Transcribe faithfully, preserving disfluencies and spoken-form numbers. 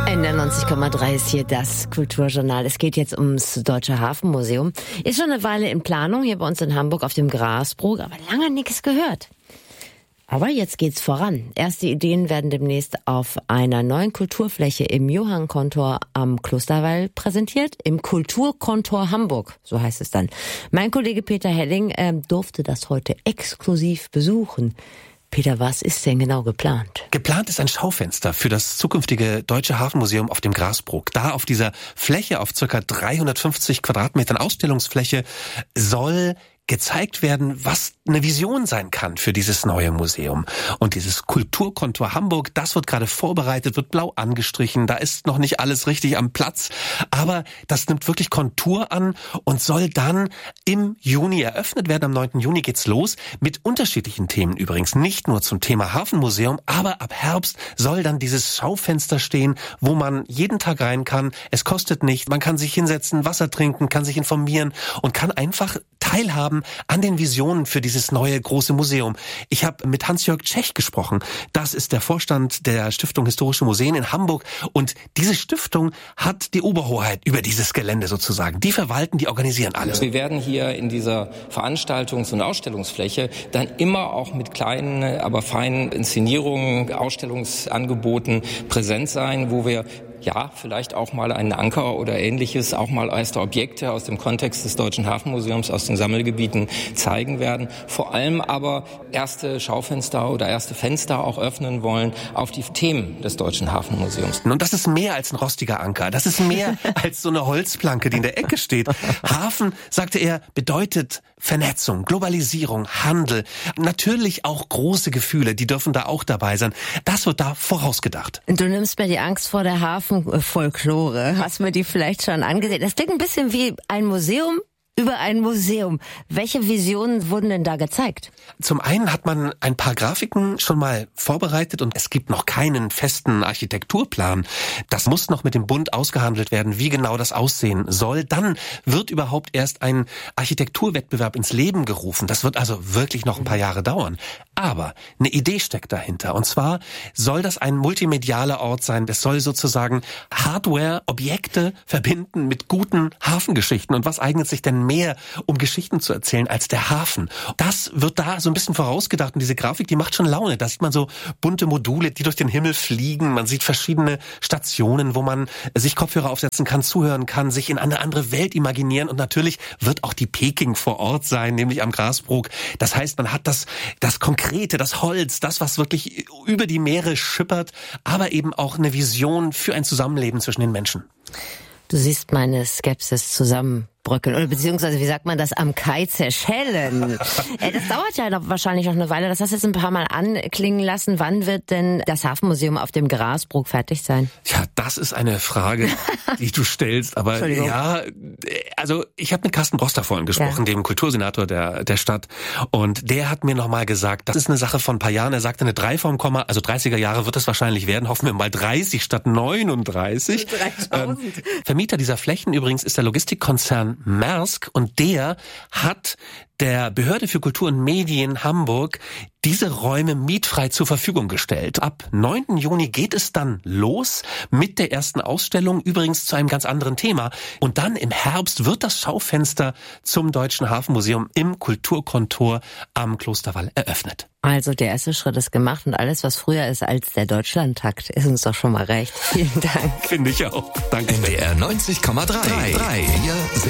In der neunzig Komma drei ist hier das Kulturjournal. Es geht jetzt ums Deutsche Hafenmuseum. Ist schon eine Weile in Planung hier bei uns in Hamburg auf dem Grasbrook, aber lange nichts gehört. Aber jetzt geht's voran. Erste Ideen werden demnächst auf einer neuen Kulturfläche im Johannkontor am Klosterwall präsentiert, im Kulturkontor Hamburg, so heißt es dann. Mein Kollege Peter Helling äh, durfte das heute exklusiv besuchen. Peter, was ist denn genau geplant? Geplant ist ein Schaufenster für das zukünftige Deutsche Hafenmuseum auf dem Grasbrook. Da auf dieser Fläche, auf circa dreihundertfünfzig Quadratmetern Ausstellungsfläche, soll gezeigt werden, was eine Vision sein kann für dieses neue Museum. Und dieses Kulturkontor Hamburg, das wird gerade vorbereitet, wird blau angestrichen. Da ist noch nicht alles richtig am Platz. Aber das nimmt wirklich Kontur an und soll dann im Juni eröffnet werden. Am neunten Juni geht's los mit unterschiedlichen Themen übrigens. Nicht nur zum Thema Hafenmuseum, aber ab Herbst soll dann dieses Schaufenster stehen, wo man jeden Tag rein kann. Es kostet nicht. Man kann sich hinsetzen, Wasser trinken, kann sich informieren und kann einfach teilhaben an den Visionen für dieses neue große Museum. Ich habe mit Hans-Jörg Tschech gesprochen. Das ist der Vorstand der Stiftung Historische Museen in Hamburg. Und diese Stiftung hat die Oberhoheit über dieses Gelände sozusagen. Die verwalten, die organisieren alles. Wir werden hier in dieser Veranstaltungs- und Ausstellungsfläche dann immer auch mit kleinen, aber feinen Inszenierungen, Ausstellungsangeboten präsent sein, wo wir ja, vielleicht auch mal einen Anker oder Ähnliches, auch mal erste Objekte aus dem Kontext des Deutschen Hafenmuseums, aus den Sammelgebieten zeigen werden. Vor allem aber erste Schaufenster oder erste Fenster auch öffnen wollen auf die Themen des Deutschen Hafenmuseums. Und das ist mehr als ein rostiger Anker. Das ist mehr als so eine Holzplanke, die in der Ecke steht. Hafen, sagte er, bedeutet Vernetzung, Globalisierung, Handel, natürlich auch große Gefühle, die dürfen da auch dabei sein. Das wird da vorausgedacht. Du nimmst mir die Angst vor der Hafenfolklore. Hast mir die vielleicht schon angesehen? Das klingt ein bisschen wie ein Museum über ein Museum. Welche Visionen wurden denn da gezeigt? Zum einen hat man ein paar Grafiken schon mal vorbereitet und es gibt noch keinen festen Architekturplan. Das muss noch mit dem Bund ausgehandelt werden, wie genau das aussehen soll. Dann wird überhaupt erst ein Architekturwettbewerb ins Leben gerufen. Das wird also wirklich noch ein paar Jahre dauern. Aber eine Idee steckt dahinter. Und zwar soll das ein multimedialer Ort sein. Das soll sozusagen Hardware, Objekte verbinden mit guten Hafengeschichten. Und was eignet sich denn mehr, um Geschichten zu erzählen, als der Hafen? Das wird da so ein bisschen vorausgedacht. Und diese Grafik, die macht schon Laune. Da sieht man so bunte Module, die durch den Himmel fliegen. Man sieht verschiedene Stationen, wo man sich Kopfhörer aufsetzen kann, zuhören kann, sich in eine andere Welt imaginieren. Und natürlich wird auch die Peking vor Ort sein, nämlich am Grasbrook. Das heißt, man hat das, das Konkrete, das Holz, das, was wirklich über die Meere schippert, aber eben auch eine Vision für ein Zusammenleben zwischen den Menschen. Du siehst meine Skepsis zusammenbröckeln, oder beziehungsweise, wie sagt man das, am Kai zerschellen. äh, das dauert ja noch, wahrscheinlich noch eine Weile. Das hast du jetzt ein paar Mal anklingen lassen. Wann wird denn das Hafenmuseum auf dem Grasbrook fertig sein? Ja, das ist eine Frage, die du stellst. Aber ja, also ich habe mit Carsten Broster vorhin gesprochen, ja. dem Kultursenator der der Stadt. Und der hat mir nochmal gesagt, das ist eine Sache von ein paar Jahren. Er sagte, eine drei vorm Komma, also dreißiger Jahre wird es wahrscheinlich werden. Hoffen wir mal dreißig statt neununddreißig. Ähm, Vermieter dieser Flächen übrigens ist der Logistikkonzern Maersk und der hat der Behörde für Kultur und Medien Hamburg diese Räume mietfrei zur Verfügung gestellt. Ab neunten Juni geht es dann los mit der ersten Ausstellung, übrigens zu einem ganz anderen Thema. Und dann im Herbst wird das Schaufenster zum Deutschen Hafenmuseum im Kulturkontor am Klosterwall eröffnet. Also der erste Schritt ist gemacht und alles, was früher ist als der Deutschlandtakt, ist uns doch schon mal recht. Vielen Dank. Finde ich auch. Danke. N D R neunzig Komma drei. Wir sind